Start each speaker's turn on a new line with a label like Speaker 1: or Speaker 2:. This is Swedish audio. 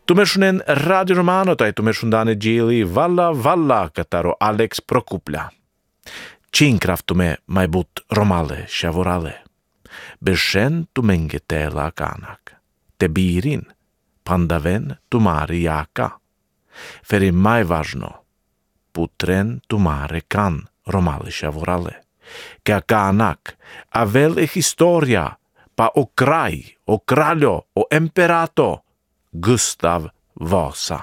Speaker 1: Tumeshunen Radio Romano tai tumeshundane gili Valla Valla kataro Alex Prokupla. Cinkraft tume mai but romale shavorale. Beshen tumengetela kanak. Tebirin pandaven tumari jaka. Feri mai važno. Putren tumare kan romale shavorale. Ka kanak avel e historia pa o kraj, o kraljo, o emperato Gustav Vasa.